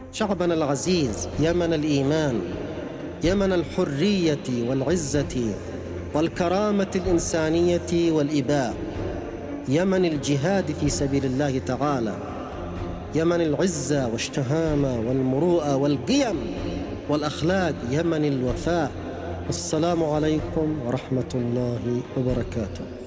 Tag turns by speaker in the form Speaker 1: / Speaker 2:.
Speaker 1: شعبنا العزيز، يمن الإيمان، يمن الحرية والعزة والكرامة الإنسانية والإباء، يمن الجهاد في سبيل الله تعالى، يمن العزة والشهامة والمروءة والقيم والأخلاق، يمن الوفاء. السلام عليكم ورحمة الله وبركاته.